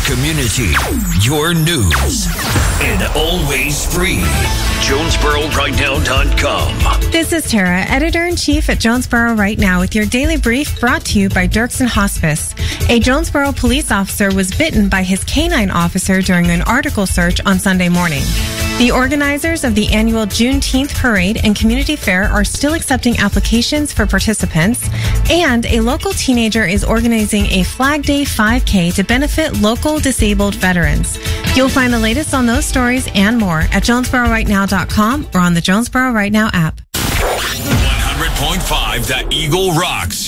community, your news, and always free. JonesboroRightNow.com. This is Tara, Editor-in-Chief at Jonesboro Right Now with your daily brief brought to you by Dirksen Hospice. A Jonesboro police officer was bitten by his canine officer during an article search on Sunday morning. The organizers of the annual Juneteenth Parade and Community Fair are still accepting applications for participants, and a local teenager is organizing a Flag Day 5K to benefit local disabled veterans. You'll find the latest on those stories and more at JonesboroRightNow.com or on the Jonesboro Right Now app. 100.5 The Eagle rocks.